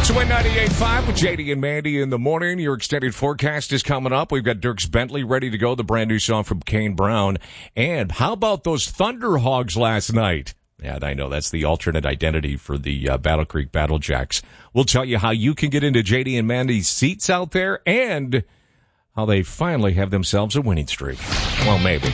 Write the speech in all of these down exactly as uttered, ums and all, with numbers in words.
So Win ninety-eight point five with J D and Mandy in the morning. Your extended forecast is coming up. We've got Dierks Bentley ready to go, the brand new song from Kane Brown. And how about those Thunderhogs last night? Yeah, I know that's the alternate identity for the uh, Battle Creek Battlejacks. We'll tell you how you can get into J D and Mandy's seats out there and how they finally have themselves a winning streak. Well, maybe.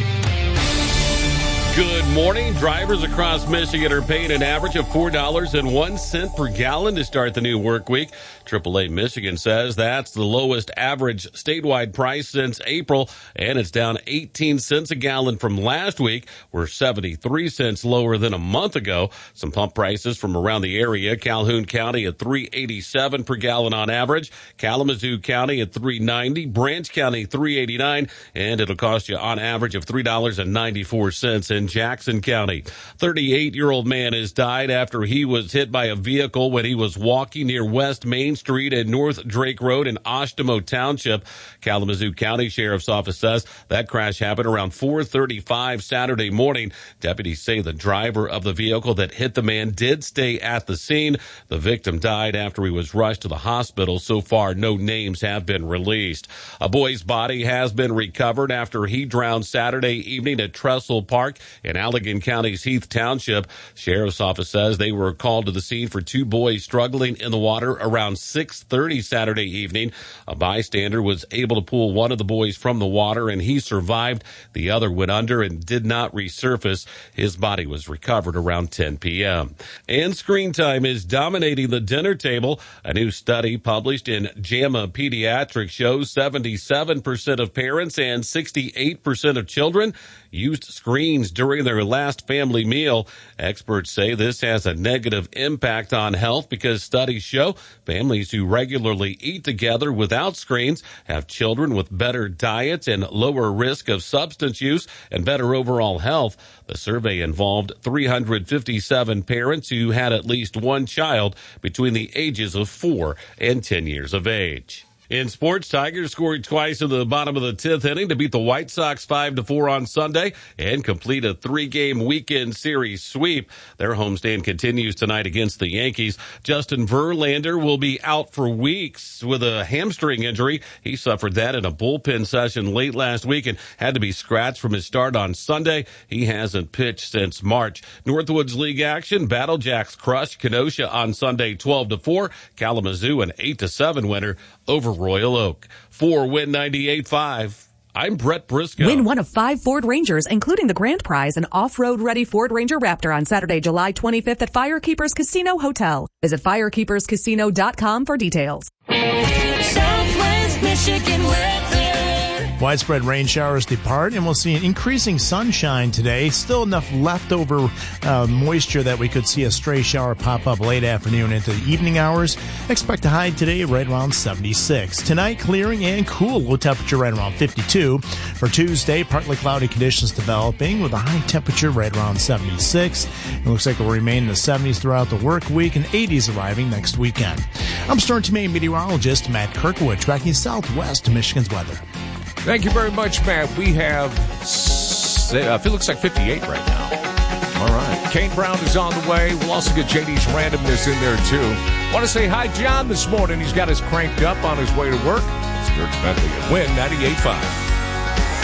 Good morning. Drivers across Michigan are paying an average of four dollars and one cent per gallon to start the new work week. triple A Michigan says that's the lowest average statewide price since April, and it's down eighteen cents a gallon from last week. We're seventy-three cents lower than a month ago. Some pump prices from around the area. Calhoun County at three eighty-seven per gallon on average. Kalamazoo County at three ninety. Branch County three eighty-nine, and it'll cost you on average of three dollars and ninety-four cents in Jackson County. thirty-eight-year-old man has died after he was hit by a vehicle when he was walking near West Main Street and North Drake Road in Oshtemo Township. Kalamazoo County Sheriff's Office says that crash happened around four thirty-five Saturday morning. Deputies say the driver of the vehicle that hit the man did stay at the scene. The victim died after he was rushed to the hospital. So far, no names have been released. A boy's body has been recovered after he drowned Saturday evening at Trestle Park in Allegan County's Heath Township. Sheriff's Office says they were called to the scene for two boys struggling in the water around six thirty Saturday evening. A bystander was able to pull one of the boys from the water, and he survived. The other went under and did not resurface. His body was recovered around ten p.m. And screen time is dominating the dinner table. A new study published in JAMA Pediatrics shows seventy-seven percent of parents and sixty-eight percent of children used screens during their last family meal. Experts say this has a negative impact on health because studies show families who regularly eat together without screens have children with better diets and lower risk of substance use and better overall health. The survey involved three hundred fifty-seven parents who had at least one child between the ages of four and ten years of age. In sports, Tigers scored twice in the bottom of the tenth inning to beat the White Sox five to four on Sunday and complete a three-game weekend series sweep. Their homestand continues tonight against the Yankees. Justin Verlander will be out for weeks with a hamstring injury. He suffered that in a bullpen session late last week and had to be scratched from his start on Sunday. He hasn't pitched since March. Northwoods League action, Battlejacks crushed Kenosha on Sunday twelve to four. Kalamazoo an eight to seven winner over Royal Oak. For Win ninety-eight point five, I'm Brett Briscoe. Win one of five Ford Rangers, including the grand prize, an off-road ready Ford Ranger Raptor on Saturday, July twenty-fifth at Firekeepers Casino Hotel. Visit firekeepers casino dot com for details. Southwest Michigan weather. Widespread rain showers depart, and we'll see an increasing sunshine today. Still enough leftover uh, moisture that we could see a stray shower pop up late afternoon into the evening hours. Expect a high today right around seventy-six. Tonight, clearing and cool, low temperature right around fifty-two. For Tuesday, partly cloudy conditions developing with a high temperature right around seventy-six. It looks like it will remain in the seventies throughout the work week and eighties arriving next weekend. I'm Storm Team meteorologist Matt Kirkwood, tracking Southwest Michigan's weather. Thank you very much, Matt. We have, uh, it looks like fifty-eight right now. All right. Kane Brown is on the way. We'll also get J D's randomness in there, too. Want to say hi, John, this morning. He's got us cranked up on his way to work. It's Dierks Bentley at Win ninety-eight point five.